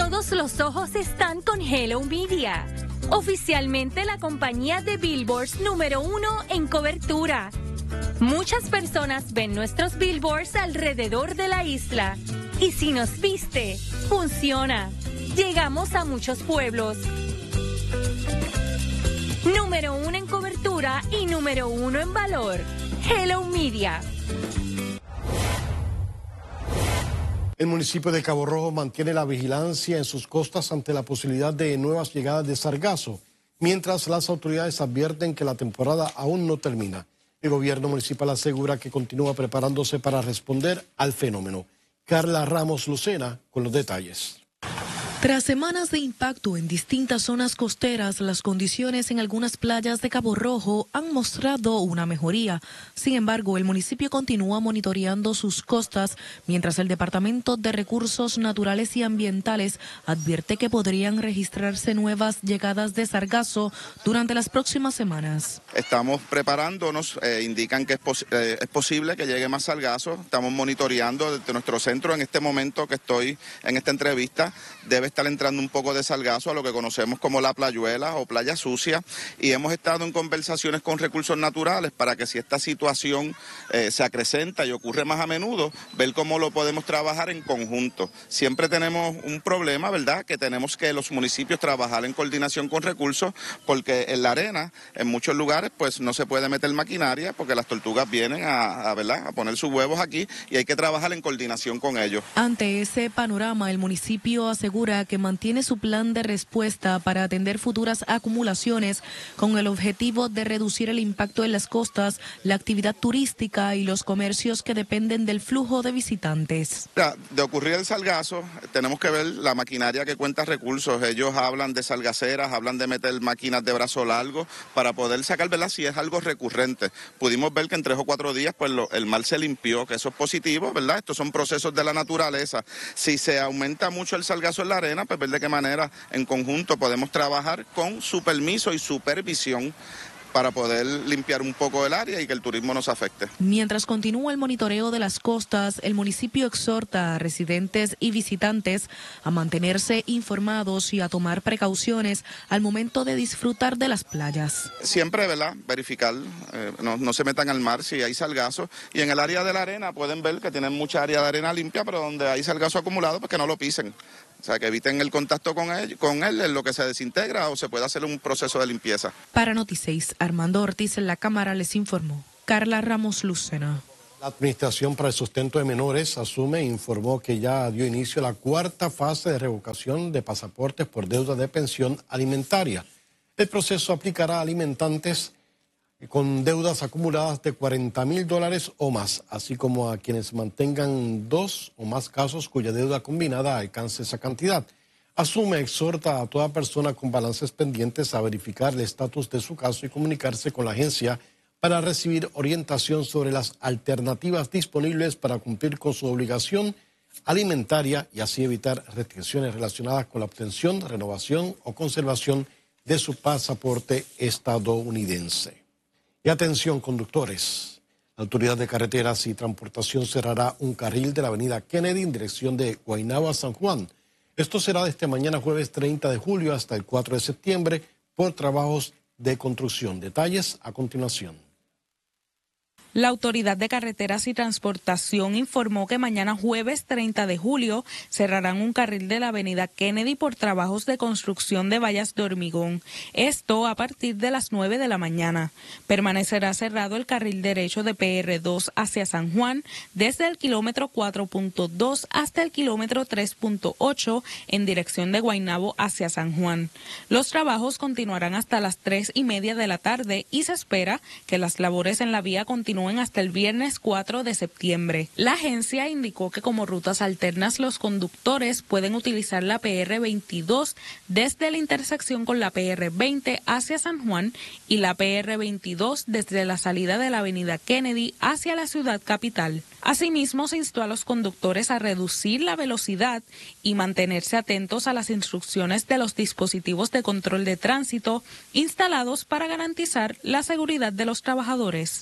Todos los ojos están con Hello Media, oficialmente la compañía de billboards número 1 en cobertura. Muchas personas ven nuestros billboards alrededor de la isla. Y si nos viste, funciona. Llegamos a muchos pueblos. Número 1 en cobertura y número 1 en valor. Hello Media. El municipio de Cabo Rojo mantiene la vigilancia en sus costas ante la posibilidad de nuevas llegadas de sargazo, mientras las autoridades advierten que la temporada aún no termina. El gobierno municipal asegura que continúa preparándose para responder al fenómeno. Carla Ramos Lucena con los detalles. Tras semanas de impacto en distintas zonas costeras, las condiciones en algunas playas de Cabo Rojo han mostrado una mejoría. Sin embargo, el municipio continúa monitoreando sus costas, mientras el Departamento de Recursos Naturales y Ambientales advierte que podrían registrarse nuevas llegadas de sargazo durante las próximas semanas. Estamos preparándonos, indican que es posible que llegue más sargazo. Estamos monitoreando desde nuestro centro en este momento que estoy en esta entrevista. Debe estar entrando un poco de sargazo a lo que conocemos como la playuela o playa sucia, y hemos estado en conversaciones con Recursos Naturales para que si esta situación se acrecenta y ocurre más a menudo, ver cómo lo podemos trabajar en conjunto. Siempre tenemos un problema, ¿verdad?, que tenemos que los municipios trabajar en coordinación con recursos, porque en la arena, en muchos lugares, pues no se puede meter maquinaria porque las tortugas vienen ¿verdad?, a poner sus huevos aquí, y hay que trabajar en coordinación con ellos. Ante ese panorama, el municipio asegura que mantiene su plan de respuesta para atender futuras acumulaciones con el objetivo de reducir el impacto en las costas, la actividad turística y los comercios que dependen del flujo de visitantes. De ocurrir el sargazo, tenemos que ver la maquinaria que cuenta recursos. Ellos hablan de sargaceras, hablan de meter máquinas de brazo largo para poder sacar, ¿verdad?, si es algo recurrente. Pudimos ver que en 3 o 4 días pues el mar se limpió, que eso es positivo, ¿verdad? Estos son procesos de la naturaleza. Si se aumenta mucho el sargazo en la arena, pues ver de qué manera en conjunto podemos trabajar con su permiso y supervisión para poder limpiar un poco el área y que el turismo nos afecte. Mientras continúa el monitoreo de las costas, el municipio exhorta a residentes y visitantes a mantenerse informados y a tomar precauciones al momento de disfrutar de las playas. Siempre, ¿verdad?, verificar, no se metan al mar si hay sargazo, y en el área de la arena pueden ver que tienen mucha área de arena limpia, pero donde hay sargazo acumulado, pues que no lo pisen. O sea, que eviten el contacto con él en lo que se desintegra o se puede hacer un proceso de limpieza. Para Noti6, Armando Ortiz en la Cámara les informó. Carla Ramos Lucena. La Administración para el Sustento de Menores asume e informó que ya dio inicio a la 4ª fase de revocación de pasaportes por deuda de pensión alimentaria. El proceso aplicará a alimentantes con deudas acumuladas de $40,000 o más, así como a quienes mantengan 2 o más casos cuya deuda combinada alcance esa cantidad. Asume, exhorta a toda persona con balances pendientes a verificar el estatus de su caso y comunicarse con la agencia para recibir orientación sobre las alternativas disponibles para cumplir con su obligación alimentaria y así evitar restricciones relacionadas con la obtención, renovación o conservación de su pasaporte estadounidense. Y atención, conductores. La Autoridad de Carreteras y Transportación cerrará un carril de la avenida Kennedy en dirección de Guaynabo a San Juan. Esto será desde mañana jueves 30 de julio hasta el 4 de septiembre por trabajos de construcción. Detalles a continuación. La Autoridad de Carreteras y Transportación informó que mañana jueves 30 de julio cerrarán un carril de la avenida Kennedy por trabajos de construcción de vallas de hormigón. Esto a partir de las 9 de la mañana. Permanecerá cerrado el carril derecho de PR2 hacia San Juan desde el kilómetro 4.2 hasta el kilómetro 3.8 en dirección de Guaynabo hacia San Juan. Los trabajos continuarán hasta las 3:30 de la tarde y se espera que las labores en la vía continúen hasta el viernes 4 de septiembre. La agencia indicó que como rutas alternas los conductores pueden utilizar la PR22 desde la intersección con la PR20 hacia San Juan y la PR22 desde la salida de la avenida Kennedy hacia la ciudad capital. Asimismo, se instó a los conductores a reducir la velocidad y mantenerse atentos a las instrucciones de los dispositivos de control de tránsito instalados para garantizar la seguridad de los trabajadores.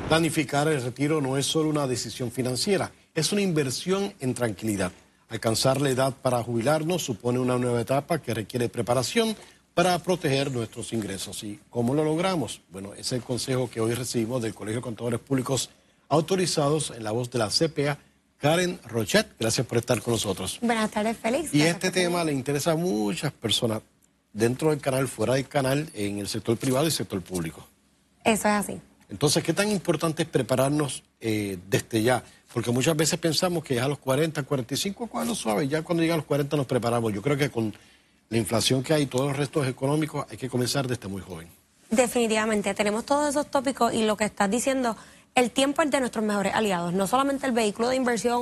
Planificar el retiro no es solo una decisión financiera, es una inversión en tranquilidad. Alcanzar la edad para jubilarnos supone una nueva etapa que requiere preparación para proteger nuestros ingresos. ¿Y cómo lo logramos? Bueno, es el consejo que hoy recibimos del Colegio de Contadores Públicos Autorizados en la voz de la CPA, Karen Rochet. Gracias por estar con nosotros. Buenas tardes, Félix. Y este tema le interesa a muchas personas dentro del canal, fuera del canal, en el sector privado y sector público. Eso es así. Entonces, ¿qué tan importante es prepararnos desde ya? Porque muchas veces pensamos que a los 40, 45, cuando suave, ya cuando llega a los 40 nos preparamos. Yo creo que con la inflación que hay y todos los restos económicos hay que comenzar desde muy joven. Definitivamente, tenemos todos esos tópicos y lo que estás diciendo, el tiempo es de nuestros mejores aliados, no solamente el vehículo de inversión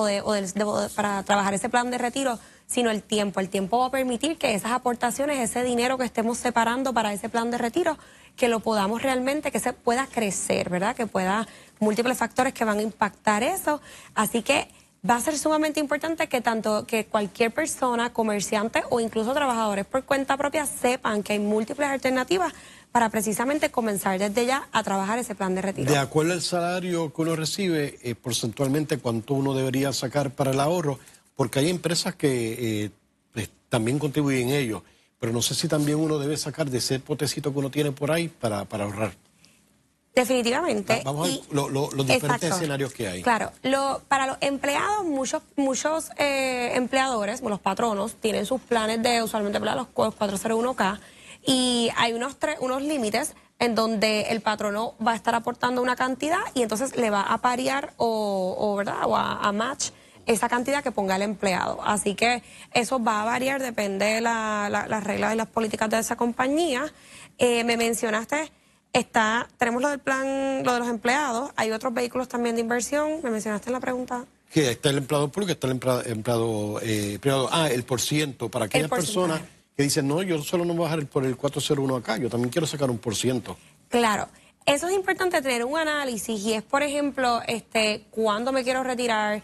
para trabajar ese plan de retiro, sino el tiempo. El tiempo va a permitir que esas aportaciones, ese dinero que estemos separando para ese plan de retiro, que lo podamos realmente, que se pueda crecer, ¿verdad? Que pueda, múltiples factores que van a impactar eso. Así que va a ser sumamente importante que cualquier persona, comerciante o incluso trabajadores por cuenta propia sepan que hay múltiples alternativas para precisamente comenzar desde ya a trabajar ese plan de retiro. De acuerdo al salario que uno recibe, porcentualmente cuánto uno debería sacar para el ahorro, porque hay empresas que también contribuyen en ello, pero no sé si también uno debe sacar de ese potecito que uno tiene por ahí para ahorrar. Definitivamente. Vamos a ver los diferentes escenarios que hay. Claro, para los empleados, muchos empleadores, los patronos, tienen sus planes de usualmente para los 401k y hay unos límites en donde el patrono va a estar aportando una cantidad y entonces le va a parear ¿verdad? O a match esa cantidad que ponga el empleado. Así que eso va a variar, depende de las reglas y las políticas de esa compañía. Me mencionaste... tenemos lo del plan, lo de los empleados, hay otros vehículos también de inversión, me mencionaste en la pregunta. Que está el empleado público, está el empleado privado. El porciento, para aquellas personas que dicen, no, yo solo no voy a bajar por el 401 acá, yo también quiero sacar un %. Claro, eso es importante tener un análisis y es, por ejemplo, cuándo me quiero retirar,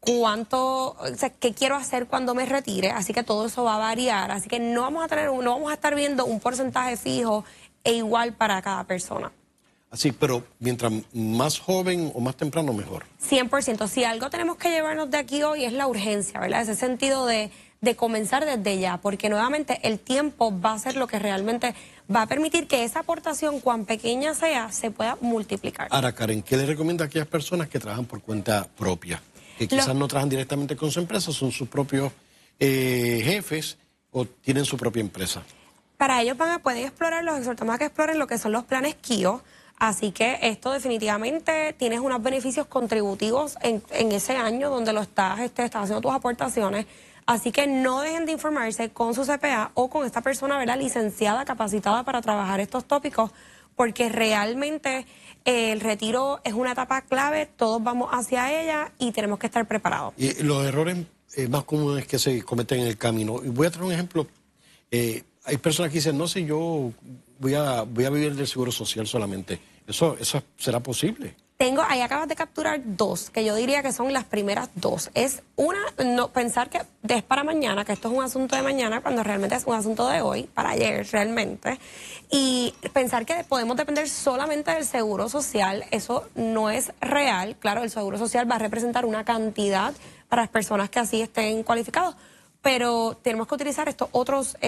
qué quiero hacer cuando me retire, así que todo eso va a variar, así que no vamos a estar viendo un porcentaje fijo e igual para cada persona. Así, pero mientras más joven o más temprano, mejor. 100%. Si algo tenemos que llevarnos de aquí hoy es la urgencia, ¿verdad? Ese sentido de comenzar desde ya, porque nuevamente el tiempo va a ser lo que realmente va a permitir que esa aportación, cuán pequeña sea, se pueda multiplicar. Ahora, Karen, ¿qué le recomienda a aquellas personas que trabajan por cuenta propia? Que quizás no trabajan directamente con su empresa, son sus propios jefes o tienen su propia empresa. Para ellos pueden explorar, los exhortamos a que exploren lo que son los planes KIO. Así que esto definitivamente tienes unos beneficios contributivos en ese año donde estás haciendo tus aportaciones. Así que no dejen de informarse con su CPA o con esta persona, ¿verdad?, licenciada, capacitada para trabajar estos tópicos, porque realmente el retiro es una etapa clave, todos vamos hacia ella y tenemos que estar preparados. Y los errores más comunes que se cometen en el camino. Y voy a traer un ejemplo. Hay personas que dicen, no sé, yo voy a vivir del seguro social solamente. ¿Eso será posible? Ahí acabas de capturar dos, que yo diría que son las primeras dos. Es una, no pensar que es para mañana, que esto es un asunto de mañana, cuando realmente es un asunto de hoy, para ayer realmente. Y pensar que podemos depender solamente del seguro social, eso no es real. Claro, el seguro social va a representar una cantidad para las personas que así estén cualificados, pero tenemos que utilizar estos otros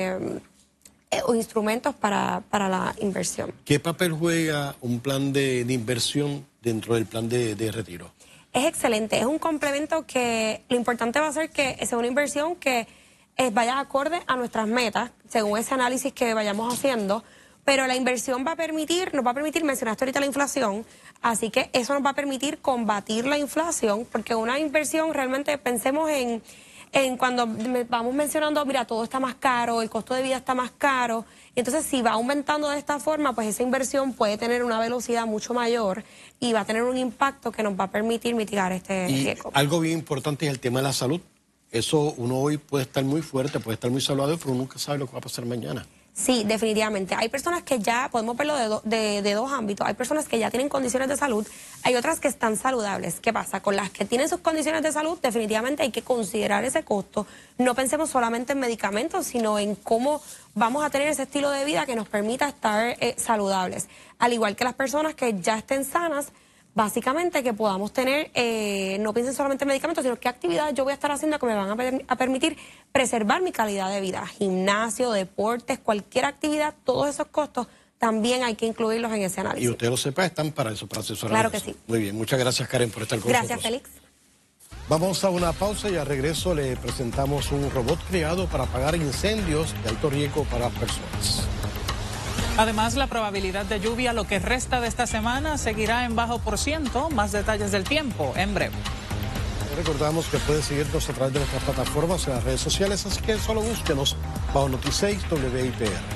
instrumentos para la inversión. ¿Qué papel juega un plan de inversión dentro del plan de retiro? Es excelente, es un complemento que lo importante va a ser que sea una inversión que vaya acorde a nuestras metas, según ese análisis que vayamos haciendo, pero la inversión nos va a permitir, mencionaste ahorita la inflación, así que eso nos va a permitir combatir la inflación, porque una inversión realmente pensemos en cuando vamos mencionando, mira, todo está más caro, el costo de vida está más caro, y entonces si va aumentando de esta forma, pues esa inversión puede tener una velocidad mucho mayor y va a tener un impacto que nos va a permitir mitigar este riesgo. Algo bien importante es el tema de la salud. Eso uno hoy puede estar muy fuerte, puede estar muy saludable, pero uno nunca sabe lo que va a pasar mañana. Sí, definitivamente. Hay personas que ya, podemos verlo de dos ámbitos, hay personas que ya tienen condiciones de salud, hay otras que están saludables. ¿Qué pasa? Con las que tienen sus condiciones de salud, definitivamente hay que considerar ese costo. No pensemos solamente en medicamentos, sino en cómo vamos a tener ese estilo de vida que nos permita estar saludables. Al igual que las personas que ya estén sanas, básicamente que podamos tener, no piensen solamente en medicamentos, sino qué actividades yo voy a estar haciendo que me van a permitir preservar mi calidad de vida. Gimnasio, deportes, cualquier actividad, todos esos costos también hay que incluirlos en ese análisis. Y usted lo sepa, están para eso, para asesorar. Claro que sí. Muy bien, muchas gracias, Karen, por estar con nosotros. Gracias, Félix. Vamos a una pausa y al regreso le presentamos un robot creado para apagar incendios de alto riesgo para personas. Además, la probabilidad de lluvia lo que resta de esta semana seguirá en bajo por ciento. Más detalles del tiempo en breve. Recordamos que puede seguirnos a través de nuestras plataformas en las redes sociales, así que solo búsquenos bajo Noti6 WIPR.